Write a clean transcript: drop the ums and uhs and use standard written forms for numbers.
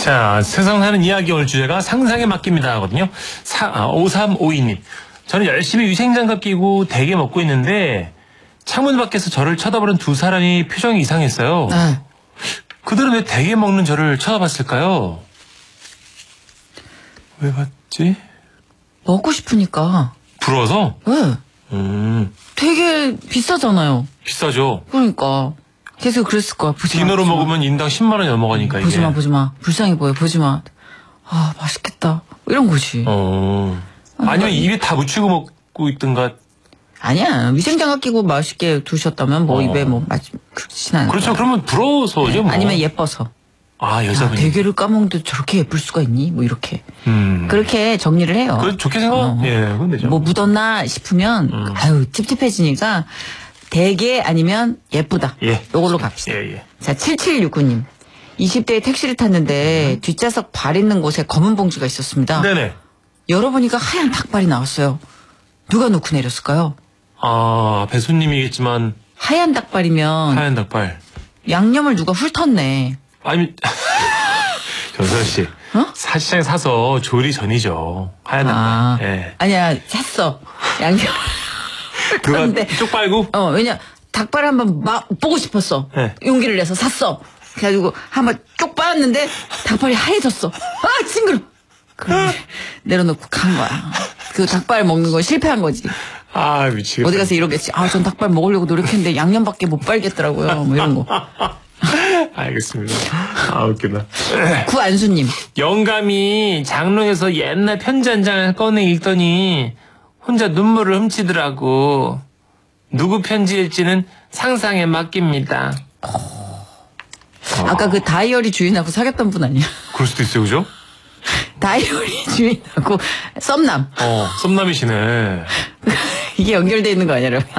자, 세상 사는 이야기 오늘 주제가 상상에 맡깁니다 하거든요. 5352님. 저는 열심히 위생장갑 끼고 대게 먹고 있는데 창문 밖에서 저를 쳐다보는 두 사람이 표정이 이상했어요. 그들은 왜 대게 먹는 저를 쳐다봤을까요? 왜 봤지? 먹고 싶으니까. 부러워서? 왜? 되게 비싸잖아요. 비싸죠. 그러니까. 계속 그랬을 거야. 보지 마, 디너로 보지 마. 먹으면 인당 10만 원이 넘어가니까 보지 이게. 마, 보지 마. 불쌍해 보여, 보지 마. 아, 맛있겠다. 이런 거지. 아니면 입에 다 묻히고 먹고 있든가. 아니야. 위생장갑 끼고 맛있게 두셨다면 뭐 입에 뭐 그렇진 않아. 그렇죠. 그러면 부러워서죠. 뭐. 아니면 예뻐서. 아, 야, 여자분이. 대게를 까먹는데 저렇게 예쁠 수가 있니? 뭐 이렇게. 그렇게 정리를 해요. 그 좋게 생각. 예, 그건 되죠. 뭐 묻었나 싶으면 아유 찝찝해지니까 대게 아니면 예쁘다. 예. 요걸로 갑시다. 예. 자, 7769님. 20대에 택시를 탔는데 뒷좌석 발 있는 곳에 검은 봉지가 있었습니다. 네네. 열어보니까 하얀 닭발이 나왔어요. 누가 놓고 내렸을까요? 아, 앞에 손님이겠지만 하얀 닭발이면 하얀 닭발. 양념을 누가 훑었네. 아니, 전선 씨. 어? 사시장에 사서 조리 전이죠. 하얀 닭발. 예. 아니야, 샀어. 양념. 누가 훑었는데. 쪽 빨고? 왜냐, 닭발 한번 막 보고 싶었어. 네. 용기를 내서 샀어. 그래가지고 한번 쪽 빨았는데 닭발이 하얘졌어. 아, 징그러. 그래, 내려놓고 간 거야. 그 닭발 먹는 거 실패한 거지. 아, 미치겠다. 어디 가서 이러겠지. 아, 전 닭발 먹으려고 노력했는데 양념밖에 못 빨겠더라고요. 뭐 이런 거. 알겠습니다. 아, 웃기다. 구안수님. 영감이 장롱에서 옛날 편지 한 장을 꺼내 읽더니 혼자 눈물을 훔치더라고. 누구 편지일지는 상상에 맡깁니다. 아까 그 다이어리 주인하고 사귀었던 분 아니야? 그럴 수도 있어요, 그죠? 다이어리 주인하고 썸남. 썸남이시네. 이게 연결돼 있는 거 아니야, 여러분?